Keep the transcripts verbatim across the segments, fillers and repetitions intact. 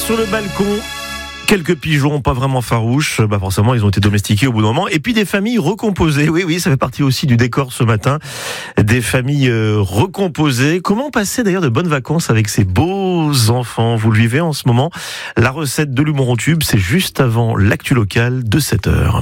sur le balcon. Quelques pigeons pas vraiment farouches, bah forcément ils ont été domestiqués au bout d'un moment. Et puis des familles recomposées, oui oui, ça fait partie aussi du décor ce matin. Des familles euh, recomposées. Comment passer d'ailleurs de bonnes vacances avec ces beaux enfants? Vous le vivez en ce moment. La recette de l'humour en tube, c'est juste avant l'actu locale de sept heures.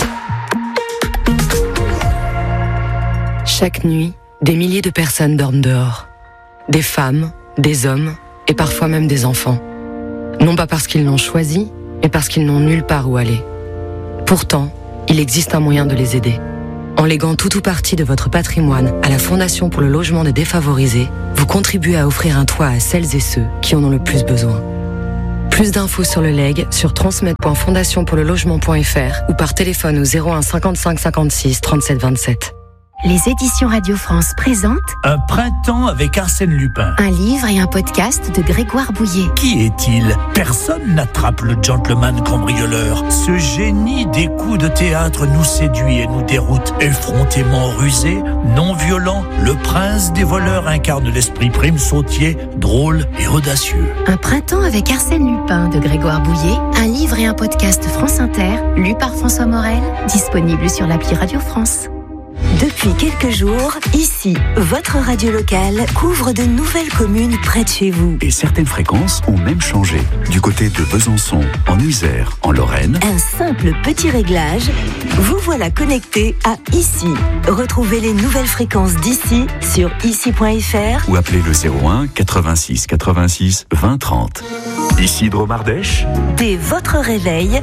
Chaque nuit, des milliers de personnes dorment dehors. Des femmes, des hommes et parfois même des enfants. Non pas parce qu'ils l'ont choisi, mais parce qu'ils n'ont nulle part où aller. Pourtant, il existe un moyen de les aider. En léguant tout ou partie de votre patrimoine à la Fondation pour le logement des défavorisés, vous contribuez à offrir un toit à celles et ceux qui en ont le plus besoin. Plus d'infos sur le legs sur transmettre point fondation pour le logement point f r ou par téléphone au zéro un cinquante-cinq cinquante-six trente-sept vingt-sept. Les éditions Radio France présentent Un printemps avec Arsène Lupin. un livre et un podcast de Grégoire Bouillet. Qui est-il? Personne n'attrape le gentleman cambrioleur. Ce génie des coups de théâtre nous séduit et nous déroute. Effrontément rusé, non violent, le prince des voleurs incarne l'esprit prime sautier, drôle et audacieux. Un printemps avec Arsène Lupin de Grégoire Bouillet, un livre et un podcast France Inter, lu par François Morel, disponible sur l'appli Radio France. Depuis quelques jours, ici, votre radio locale couvre de nouvelles communes près de chez vous. Et certaines fréquences ont même changé. Du côté de Besançon, en Isère, en Lorraine. Un simple petit réglage, vous voilà connecté à Ici. Retrouvez les nouvelles fréquences d'ici sur ici point f r Ou appelez le zéro un quatre-vingt-six quatre-vingt-six vingt trente. Ici Dromardèche. Dès votre réveil.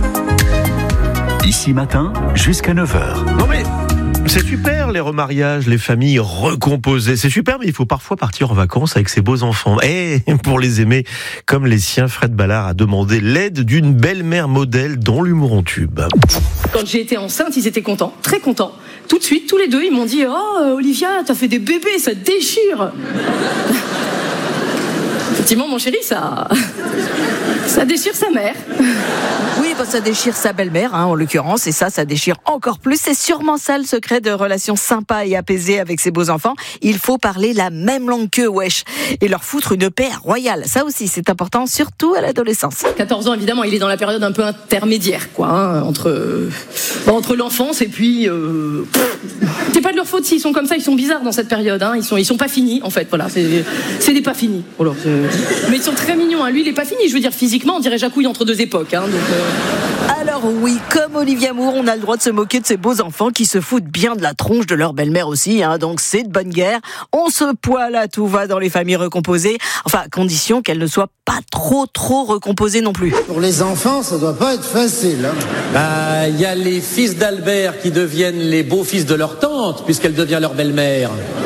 Ici matin, jusqu'à neuf heures. Non mais... c'est super les remariages, les familles recomposées, c'est super, mais il faut parfois partir en vacances avec ses beaux enfants. Et pour les aimer comme les siens, Fred Ballard a demandé l'aide d'une belle-mère modèle dans l'humour en tube. Quand j'ai été enceinte, ils étaient contents, très contents. Tout de suite, tous les deux, ils m'ont dit « Oh, Olivia, t'as fait des bébés, ça te déchire !» Effectivement, mon chéri, ça... ça déchire sa mère. Oui, bah ça déchire sa belle-mère, hein, en l'occurrence, et ça, ça déchire encore plus. C'est sûrement ça le secret de relations sympas et apaisées avec ses beaux enfants. Il faut parler la même langue qu'eux, wesh, et leur foutre une paix royale. Ça aussi, c'est important, surtout à l'adolescence. quatorze ans, évidemment, il est dans la période un peu intermédiaire, quoi, hein, entre, bon, entre l'enfance et puis... Euh... C'est pas de leur faute s'ils sont comme ça, ils sont bizarres dans cette période, hein, ils sont, ils sont pas finis, en fait, voilà, c'est, c'est des pas finis. Voilà, mais ils sont très mignons, hein. Lui, il est pas fini, je veux dire, physiquement, on dirait Jacouille entre deux époques, hein, donc... Euh... Alors oui, comme Olivia Moore, on a le droit de se moquer de ces beaux enfants qui se foutent bien de la tronche de leur belle-mère aussi, hein, donc c'est de bonne guerre. On se poile à tout va dans les familles recomposées, enfin, à condition qu'elles ne soient pas trop trop recomposées non plus. Pour les enfants, ça doit pas être facile, hein. Bah, il y a les fils d'Albert qui deviennent les beaux-fils de leur tante, puisqu'elle devient leur belle-mère.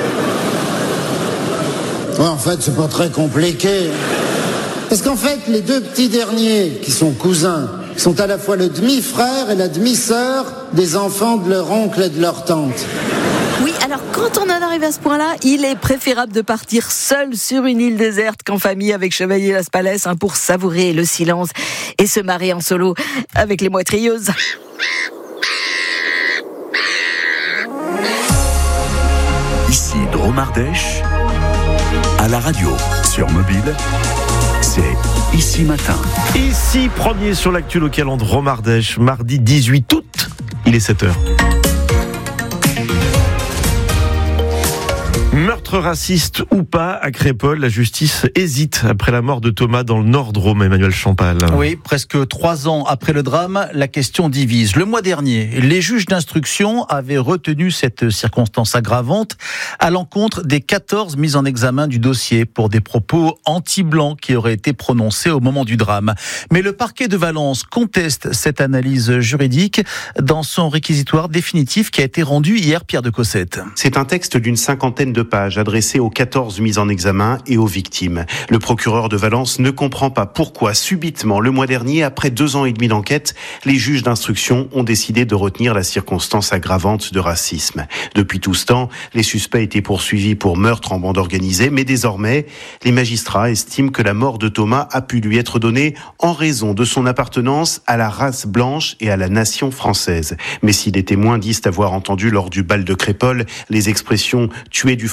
Ouais, en fait, c'est pas très compliqué. Parce qu'en fait, les deux petits derniers, qui sont cousins, sont à la fois le demi-frère et la demi-sœur des enfants de leur oncle et de leur tante. Oui, alors quand on en arrive à ce point-là, il est préférable de partir seul sur une île déserte qu'en famille avec Chevalier Las Palais, hein, pour savourer le silence et se marrer en solo avec les moitrieuses. Ici Dromardèche, à la radio, sur mobile, c'est Ici Matin. Ici, premier sur l'actu locale en Dromardèche, mardi dix-huit août, il est sept heures. Meurtre raciste ou pas, à Crépol, la justice hésite après la mort de Thomas dans le Nord-Drôme, Emmanuel Champal. Oui, presque trois ans après le drame, la question divise. Le mois dernier, les juges d'instruction avaient retenu cette circonstance aggravante à l'encontre des quatorze mises en examen du dossier pour des propos anti-blancs qui auraient été prononcés au moment du drame. Mais le parquet de Valence conteste cette analyse juridique dans son réquisitoire définitif qui a été rendu hier, Pierre de Cossette. C'est un texte d'une cinquantaine de pages adressé aux quatorze mises en examen et aux victimes. Le procureur de Valence ne comprend pas pourquoi, subitement, le mois dernier, après deux ans et demi d'enquête, les juges d'instruction ont décidé de retenir la circonstance aggravante de racisme. Depuis tout ce temps, les suspects étaient poursuivis pour meurtre en bande organisée, mais désormais, les magistrats estiment que la mort de Thomas a pu lui être donnée en raison de son appartenance à la race blanche et à la nation française. Mais si des témoins disent avoir entendu lors du bal de Crépol les expressions « tuer du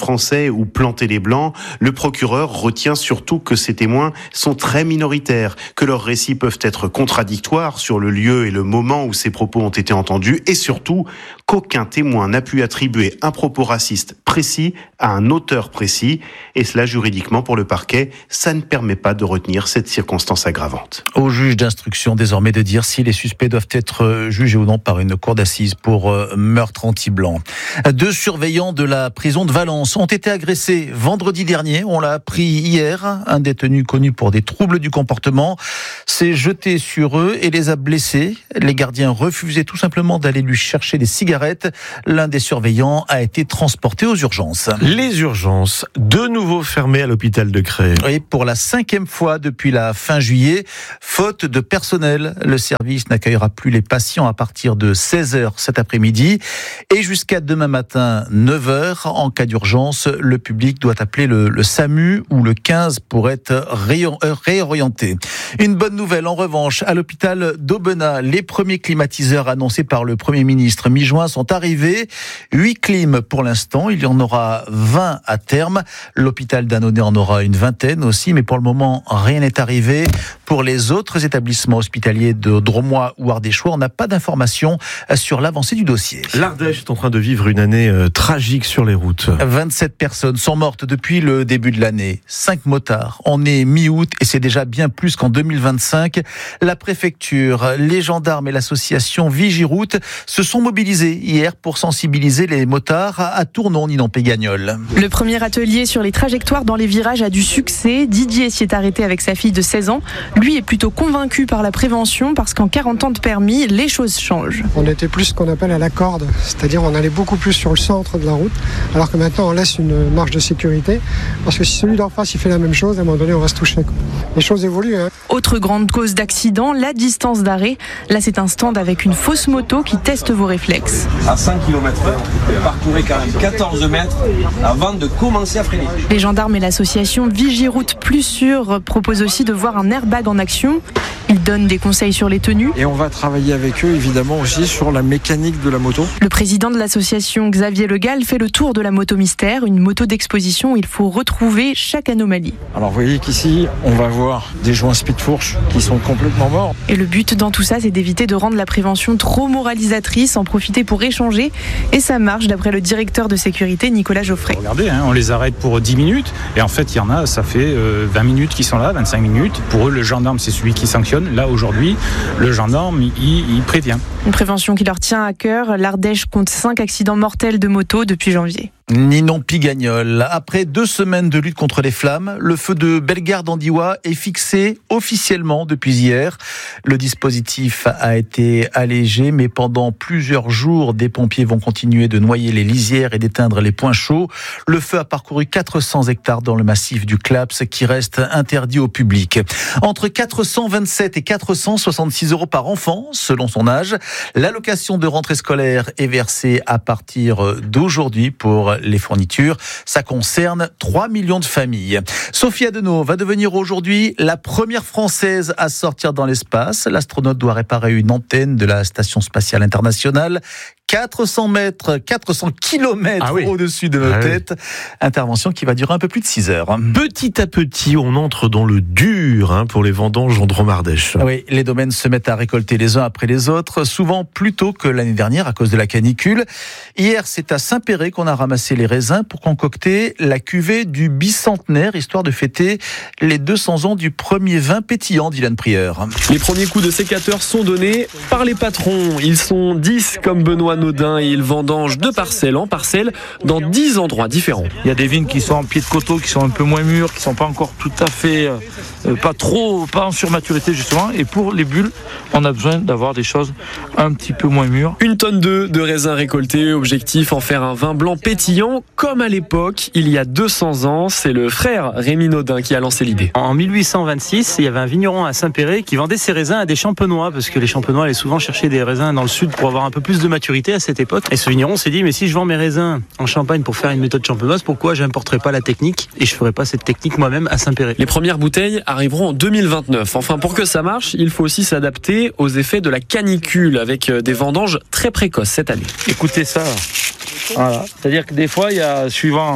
français ou planter les blancs, le procureur retient surtout que ces témoins sont très minoritaires, que leurs récits peuvent être contradictoires sur le lieu et le moment où ces propos ont été entendus, et surtout qu'aucun témoin n'a pu attribuer un propos raciste précis à un auteur précis, et cela juridiquement pour le parquet, ça ne permet pas de retenir cette circonstance aggravante. Au juge d'instruction désormais de dire si les suspects doivent être jugés ou non par une cour d'assises pour meurtre anti-blanc. Deux surveillants de la prison de Valence ont été agressés vendredi dernier, on l'a appris hier. Un détenu connu pour des troubles du comportement s'est jeté sur eux et les a blessés. Les gardiens refusaient tout simplement d'aller lui chercher des cigarettes. L'un des surveillants a été transporté aux urgences. Les urgences, de nouveau fermées à l'hôpital de Cré. Et pour la cinquième fois depuis la fin juillet, faute de personnel, le service n'accueillera plus les patients à partir de seize heures cet après-midi et jusqu'à demain matin neuf heures. En cas d'urgence, le public doit appeler le, le SAMU ou le quinze pour être réorienté. Une bonne nouvelle en revanche, à l'hôpital d'Aubenas, les premiers climatiseurs annoncés par le Premier ministre mi-juin sont arrivés. Huit clims pour l'instant, il y en aura vingt à terme. L'hôpital d'Annonay en aura une vingtaine aussi, mais pour le moment, rien n'est arrivé. Pour les autres établissements hospitaliers de Dromois ou Ardéchois, on n'a pas d'informations sur l'avancée du dossier. L'Ardèche est en train de vivre une année euh, tragique sur les routes. vingt-sept personnes sont mortes depuis le début de l'année. cinq motards. On est mi-août et c'est déjà bien plus qu'en deux mille vingt-cinq. La préfecture, les gendarmes et l'association Vigiroute se sont mobilisés hier pour sensibiliser les motards à Tournon, Ninon Pégagnol. Le premier atelier sur les trajectoires dans les virages a du succès. Didier s'y est arrêté avec sa fille de seize ans. Lui est plutôt convaincu par la prévention parce qu'en quarante ans de permis, les choses changent. On était plus ce qu'on appelle à la corde, c'est-à-dire on allait beaucoup plus sur le centre de la route, alors que maintenant on laisse une marge de sécurité, parce que si celui d'en face il fait la même chose, à un moment donné on va se toucher. Les choses évoluent. Hein. Autre grande cause d'accident, la distance d'arrêt. Là c'est un stand avec une fausse moto qui teste vos réflexes. À cinq kilomètres heure, parcourez quand même quatorze mètres avant de commencer à freiner. Les gendarmes et l'association Vigiroute Plus Sûr proposent aussi de voir un airbag en action. Ils donnent des conseils sur les tenues. Et on va travailler avec eux évidemment aussi sur la mécanique de la moto. Le président de l'association Xavier Le Gall fait le tour de la moto mystère, une moto d'exposition où il faut retrouver chaque anomalie. Alors vous voyez qu'ici on va voir des joints speed-fourche qui sont complètement morts. Et le but dans tout ça, c'est d'éviter de rendre la prévention trop moralisatrice, en profiter pour échanger. Et ça marche d'après le directeur de sécurité Nicolas Geoffrey. Regardez, hein, on les arrête pour dix minutes et en fait il y en a, ça fait euh, vingt minutes qui sont là, vingt-cinq minutes. Pour eux le gendarme c'est celui qui sanctionne. Là aujourd'hui le gendarme il, il prévient. Une prévention qui leur tient à cœur. L'Ardèche compte cinq accidents mortels de moto depuis janvier. Ninon Pigagnol. Après deux semaines de lutte contre les flammes, le feu de Bellegarde-Andiwa est fixé officiellement depuis hier. Le dispositif a été allégé, mais pendant plusieurs jours, des pompiers vont continuer de noyer les lisières et d'éteindre les points chauds. Le feu a parcouru quatre cents hectares dans le massif du Claps, qui reste interdit au public. Entre quatre cent vingt-sept et quatre cent soixante-six euros par enfant, selon son âge. L'allocation de rentrée scolaire est versée à partir d'aujourd'hui pour les fournitures. Ça concerne trois millions de familles. Sophie Adenau va devenir aujourd'hui la première Française à sortir dans l'espace. L'astronaute doit réparer une antenne de la Station spatiale internationale. quatre cents mètres, quatre cents kilomètres ah oui. au-dessus de nos ah têtes. Oui. Intervention qui va durer un peu plus de six heures. Petit à petit, on entre dans le dur hein, pour les vendanges en Drôme-Ardèche. Oui, les domaines se mettent à récolter les uns après les autres, souvent plus tôt que l'année dernière à cause de la canicule. Hier, c'est à Saint-Péray qu'on a ramassé les raisins pour concocter la cuvée du bicentenaire, histoire de fêter les deux cents ans du premier vin pétillant d'Ilan Prieur. Les premiers coups de sécateur sont donnés par les patrons. Ils sont dix comme Benoît Naudin et ils vendangent de parcelle en parcelle dans dix endroits différents. Il y a des vignes qui sont en pied de coteau, qui sont un peu moins mûres, qui sont pas encore tout à fait, euh, pas trop, pas en surmaturité justement. Et pour les bulles, on a besoin d'avoir des choses un petit peu moins mûres. Une tonne de, de raisins récoltés, objectif en faire un vin blanc pétillant comme à l'époque, il y a deux cents ans. C'est le frère Rémi Naudin qui a lancé l'idée. En mille huit cent vingt-six, il y avait un vigneron à Saint-Péray qui vendait ses raisins à des champenois, parce que les champenois allaient souvent chercher des raisins dans le sud pour avoir un peu plus de maturité à cette époque. Et ce vigneron s'est dit, mais si je vends mes raisins en Champagne pour faire une méthode champenoise, pourquoi j'importerais pas la technique et je ferais pas cette technique moi-même à Saint-Péray? Les premières bouteilles arriveront en deux mille vingt-neuf. Enfin, pour que ça marche, il faut aussi s'adapter aux effets de la canicule avec des vendanges très précoces cette année. Écoutez ça. Voilà. C'est-à-dire que des fois, il y a, suivant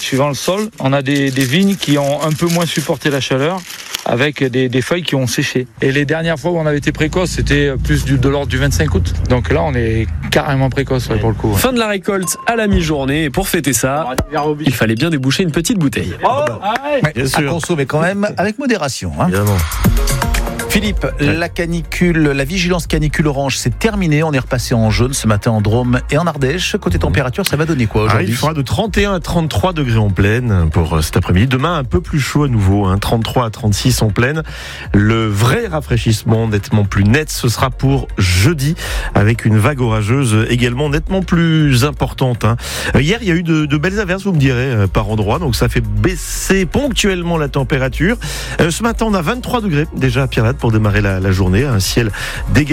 suivant le sol. On a des, des vignes qui ont un peu moins supporté la chaleur, avec des, des feuilles qui ont séché. Et les dernières fois où on avait été précoce, c'était plus du, de l'ordre du vingt-cinq août. Donc là, on est carrément précoce ouais, pour le coup. Ouais. Fin de la récolte à la mi-journée. Et pour fêter ça, il fallait bien déboucher une petite bouteille. Oh, ah ouais. Bien sûr. À consommer quand même avec modération. Hein. Évidemment. Philippe, la canicule, la vigilance canicule orange, c'est terminé. On est repassé en jaune ce matin en Drôme et en Ardèche. Côté température, ça va donner quoi aujourd'hui ? Ah, il fera de trente et un à trente-trois degrés en pleine pour cet après-midi. Demain, un peu plus chaud à nouveau, hein, trente-trois à trente-six en pleine. Le vrai rafraîchissement nettement plus net, ce sera pour jeudi, avec une vague orageuse également nettement plus importante. Hein. Hier, il y a eu de, de belles averses, vous me direz, par endroits. Donc ça fait baisser ponctuellement la température. Euh, ce matin, on a vingt-trois degrés déjà à Pierrelatte pour démarrer la, la journée. Un ciel dégagé.